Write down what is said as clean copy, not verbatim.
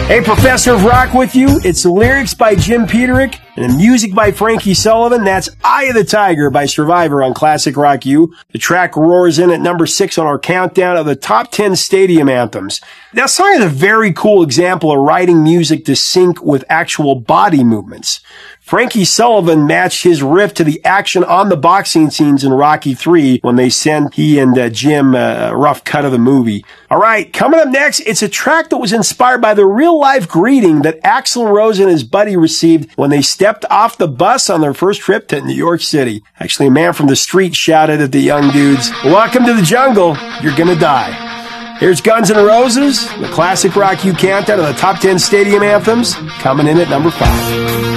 Hey, Professor of Rock with you. It's the lyrics by Jim Peterick and the music by Frankie Sullivan. That's Eye of the Tiger by Survivor on Classic Rock U. The track roars in at number 6 on our countdown of the top 10 stadium anthems. That song is a very cool example of writing music to sync with actual body movements. Frankie Sullivan matched his riff to the action on the boxing scenes in Rocky III when they sent he and Jim a rough cut of the movie. All right, coming up next, it's a track that was inspired by the real-life greeting that Axl Rose and his buddy received when they stepped off the bus on their first trip to New York City. Actually, a man from the street shouted at the young dudes, "Welcome to the jungle, you're gonna die." Here's Guns N' Roses, the Classic Rock U countdown of the top 10 stadium anthems, coming in at number 5.